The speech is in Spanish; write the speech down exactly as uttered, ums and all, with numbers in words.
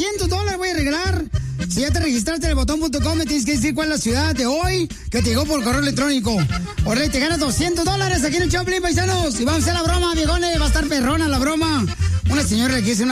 doscientos dólares voy a regalar. Si ya te registraste en el botón punto com, me tienes que decir cuál es la ciudad de hoy que te llegó por correo electrónico. Órale, te ganas doscientos dólares aquí en el Choplin, paisanos. Y vamos a hacer la broma, viejones. Va a estar perrona la broma. Una señora le quiere hacer una